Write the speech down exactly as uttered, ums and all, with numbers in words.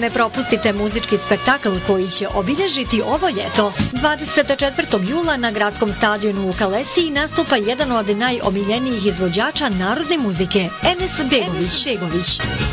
ne propustite muzički spektakl koji će obilježiti ovo ljeto. dvadeset četvrtog jula na gradskom stadionu u Kalesiji nastupa jedan od najomiljenijih izvođača narodne muzike, Enes Begović.